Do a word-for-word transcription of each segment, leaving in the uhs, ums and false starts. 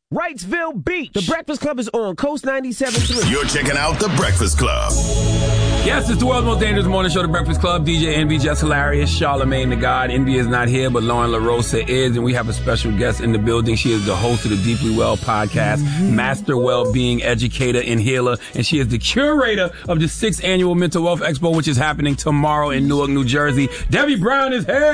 Wrightsville Beach. The Breakfast Club is on Coast ninety-seven point three. You're checking out The Breakfast Club. Yes, it's the world's most dangerous morning show, The Breakfast Club. D J Envy, just hilarious. Charlamagne the God. Envy is not here, but Lauren LaRosa is, and we have a special guest in the building. She is the host of the Deeply Well podcast, mm-hmm. master well-being educator and healer, and she is the curator of the sixth annual Mental Wealth Expo, which is happening tomorrow in Newark, New Jersey. Debbie Brown is here.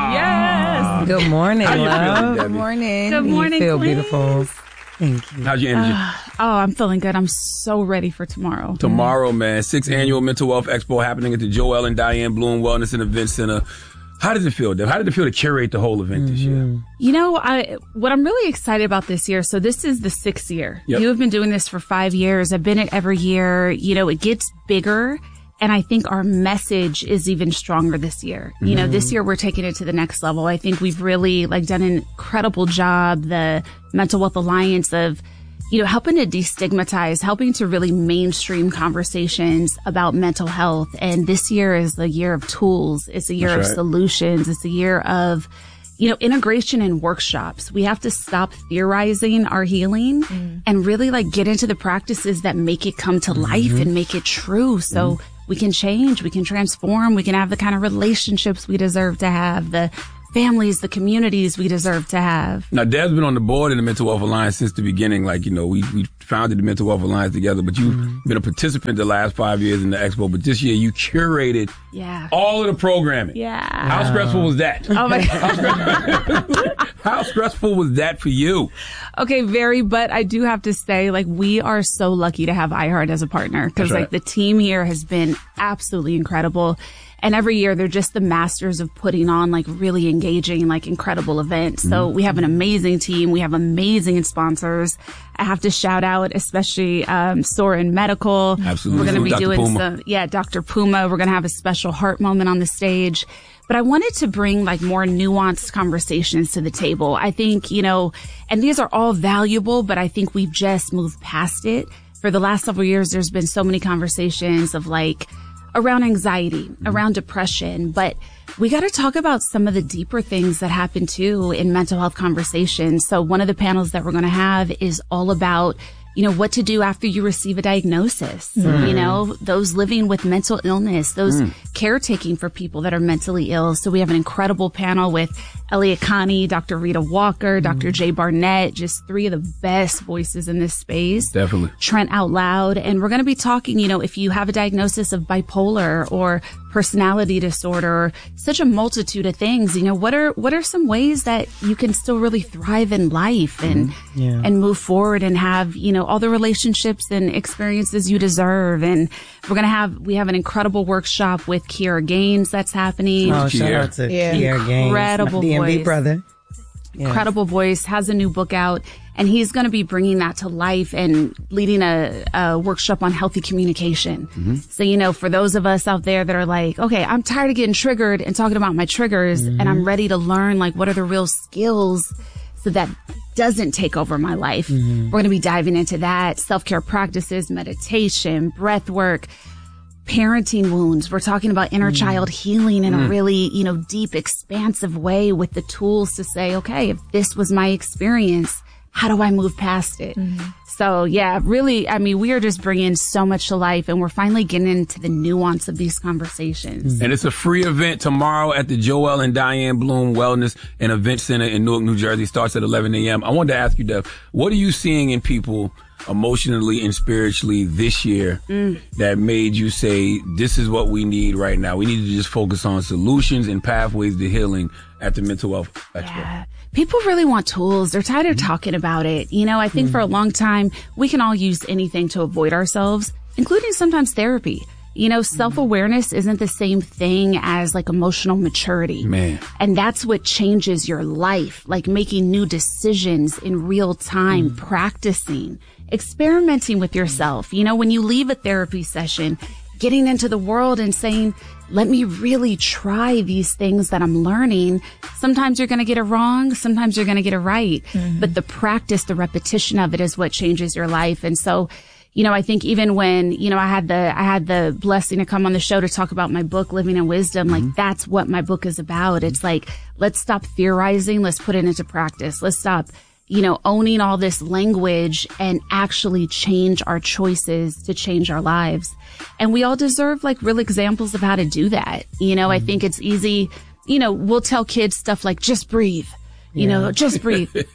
Yes. Good morning, How you love. feeling, Debbie? Good morning. Good morning, You feel Queen. beautiful. Thank you. How's your energy? Uh, oh, I'm feeling good. I'm so ready for tomorrow. Tomorrow, man. Sixth annual Mental Wealth Expo happening at the Joel and Diane Bloom Wellness and Event Center. How does it feel, Deb? How did it feel to curate the whole event mm-hmm. this year? You know, I what I'm really excited about this year, so this is the sixth year. Yep. You have been doing this for five years. I've been it every year. You know, it gets bigger. And I think our message is even stronger this year. You know, this year we're taking it to the next level. I think we've really like done an incredible job, the Mental Wealth Alliance of, you know, helping to destigmatize, helping to really mainstream conversations about mental health. And this year is the year of tools. It's a year That's of right. solutions. It's a year of, you know, integration and workshops. We have to stop theorizing our healing mm. and really like get into the practices that make it come to life mm-hmm. and make it true. So mm. we can change, we can transform, we can have the kind of relationships we deserve to have, the families, the communities we deserve to have. Now, Deb's been on the board in the Mental Wealth Alliance since the beginning. Like, you know, we, we founded the Mental Wealth Alliance together, but you've mm-hmm. been a participant the last five years in the expo. But this year, you curated yeah. all of the programming. Yeah. How stressful was that? Oh, my God. How stressful was that for you? Okay, very, but I do have to say, like, we are so lucky to have iHeart as a partner because, right. like, the team here has been absolutely incredible. And every year they're just the masters of putting on like really engaging, like incredible events. Mm-hmm. So we have an amazing team. We have amazing sponsors. I have to shout out, especially, um, Soren Medical. Absolutely. We're going to be Doctor doing Puma. some, yeah, Doctor Puma. We're going to have a special heart moment on the stage. But I wanted to bring like more nuanced conversations to the table. I think, you know, and these are all valuable, but I think we've just moved past it. For the last several years, there's been so many conversations of like, around anxiety, mm-hmm. around depression, but we got to talk about some of the deeper things that happen too in mental health conversations. So one of the panels that we're going to have is all about, you know, what to do after you receive a diagnosis, mm. you know, those living with mental illness, those mm. caretaking for people that are mentally ill. So we have an incredible panel with Elliot Connie, Doctor Rita Walker, mm. Doctor Jay Barnett, just three of the best voices in this space. Definitely. Trent Out Loud. And we're going to be talking, you know, if you have a diagnosis of bipolar or personality disorder or such a multitude of things, you know, what are, what are some ways that you can still really thrive in life and, mm-hmm. yeah. and move forward and have, you know, all the relationships and experiences you deserve. And we're going to have, we have an incredible workshop with Kiera Gaines that's happening. Oh, shout out to yeah. Kiera Gaines. Incredible D M V voice. brother. Yes. Incredible voice, has a new book out, and he's going to be bringing that to life and leading a, a workshop on healthy communication. Mm-hmm. So, you know, for those of us out there that are like, okay, I'm tired of getting triggered and talking about my triggers, mm-hmm. and I'm ready to learn, like, what are the real skills so that doesn't take over my life. Mm-hmm. We're going to be diving into that, self-care practices, meditation, breath work, parenting wounds. We're talking about inner mm. child healing in mm. a really, you know, deep, expansive way with the tools to say, okay, if this was my experience, how do I move past it? Mm-hmm. So yeah, really, I mean, we are just bringing so much to life, and we're finally getting into the nuance of these conversations. Mm-hmm. And it's a free event tomorrow at the Joel and Diane Bloom Wellness and Event Center in Newark, New Jersey. Starts at eleven a.m. I wanted to ask you, Dev, what are you seeing in people emotionally and spiritually this year mm. that made you say, this is what we need right now? We need to just focus on solutions and pathways to healing at the Mental Health Expo. Yeah. People really want tools. They're tired of mm-hmm. talking about it. You know, I think mm-hmm. for a long time, we can all use anything to avoid ourselves, including sometimes therapy. You know, self-awareness isn't the same thing as like emotional maturity. Man. And that's what changes your life, like making new decisions in real time, mm. practicing, experimenting with yourself. You know, when you leave a therapy session, getting into the world and saying, let me really try these things that I'm learning. Sometimes you're going to get it wrong. Sometimes you're going to get it right. Mm-hmm. But the practice, the repetition of it is what changes your life. And so, you know, I think even when, you know, I had the, I had the blessing to come on the show to talk about my book, Living in Wisdom, mm-hmm. like that's what my book is about. It's like, let's stop theorizing. Let's put it into practice. Let's stop you know, owning all this language and actually change our choices to change our lives. And we all deserve like real examples of how to do that. You know, mm-hmm. I think it's easy. You know, we'll tell kids stuff like, just breathe, you yeah. know, just breathe. yeah.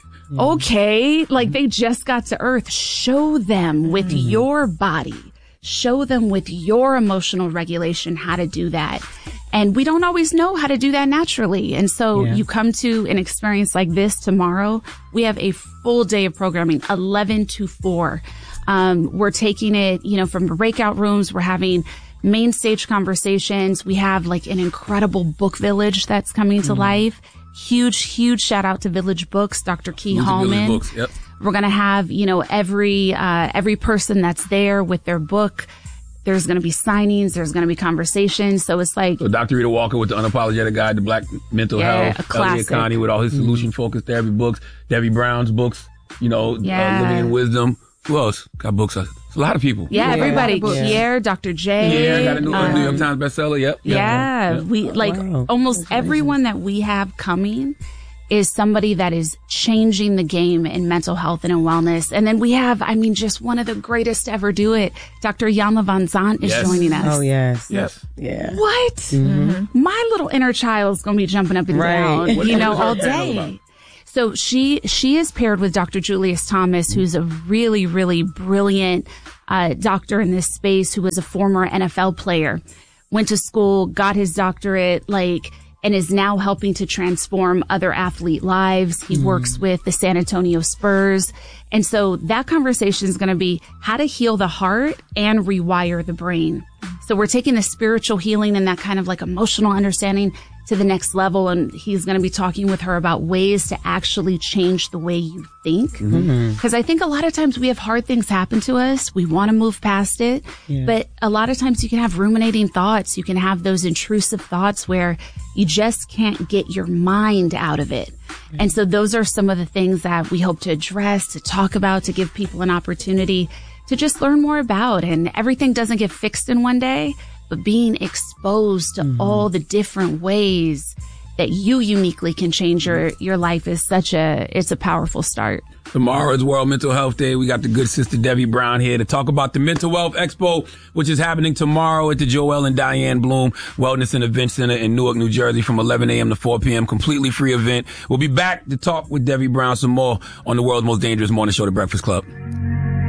Okay. Like they just got to earth. Show them with mm-hmm. your body, show them with your emotional regulation how to do that. And we don't always know how to do that naturally. And so yeah. you come to an experience like this tomorrow. We have a full day of programming, eleven to four. Um, we're taking it, you know, from breakout rooms. We're having main stage conversations. We have like an incredible book village that's coming to mm-hmm. life. Huge, huge shout out to Village Books, Doctor Key Hallman. Books, yep. We're going to have, you know, every, uh, every person that's there with their book. There's going to be signings. There's going to be conversations. So it's like. So Doctor Rita Walker with the Unapologetic Guide to Black Mental yeah, Health. Elliot Connie with all his mm-hmm. solution-focused therapy books. Debbie Brown's books, you know, yeah. uh, Living in Wisdom. Who else got books? It's a lot of people. Yeah, yeah. everybody. Kier, Doctor J. Yeah, got a new um, New York Times bestseller. Yep. Yeah, yeah. yeah. we like wow. almost That's everyone amazing. That we have coming is somebody that is changing the game in mental health and in wellness. And then we have, I mean, just one of the greatest to ever do it. Doctor Iyanla Vanzant is yes. joining us. Oh, yes. Yes. Yeah. What? Mm-hmm. My little inner child's going to be jumping up and right. down, what, you know, what all day. So she, she is paired with Doctor Julius Thomas, who's a really, really brilliant, uh, doctor in this space, who was a former N F L player, went to school, got his doctorate, like, and is now helping to transform other athlete lives. He mm. works with the San Antonio Spurs. And so that conversation is going to be how to heal the heart and rewire the brain. So we're taking the spiritual healing and that kind of like emotional understanding to the next level. And he's going to be talking with her about ways to actually change the way you think. Because mm-hmm. I think a lot of times we have hard things happen to us. We want to move past it. Yeah. But a lot of times you can have ruminating thoughts. You can have those intrusive thoughts where you just can't get your mind out of it. Yeah. And so those are some of the things that we hope to address, to talk about, to give people an opportunity to just learn more about. And everything doesn't get fixed in one day, but being exposed to mm-hmm. all the different ways that you uniquely can change your, your life is such a, it's a powerful start. Tomorrow is World Mental Health Day. We got the good sister Debbie Brown here to talk about the Mental Wealth Expo, which is happening tomorrow at the Joel and Diane Bloom Wellness and Event Center in Newark, New Jersey from eleven a.m. to four p.m. Completely free event. We'll be back to talk with Debbie Brown some more on the world's most dangerous morning show, The Breakfast Club.